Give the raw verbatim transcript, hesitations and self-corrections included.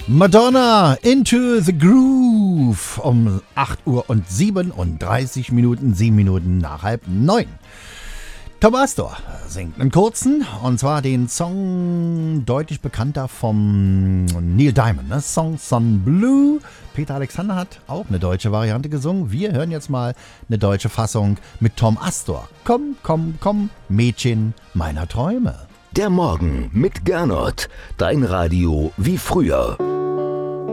Madonna, Into the Groove um acht Uhr und siebenunddreißig Minuten, sieben Minuten nach halb neun. Tom Astor singt einen kurzen, und zwar den Song deutlich bekannter vom Neil Diamond, ne? Song Son Blue. Peter Alexander hat auch eine deutsche Variante gesungen. Wir hören jetzt mal eine deutsche Fassung mit Tom Astor. Komm, komm, komm, Mädchen meiner Träume. Der Morgen mit Gernot, dein Radio wie früher.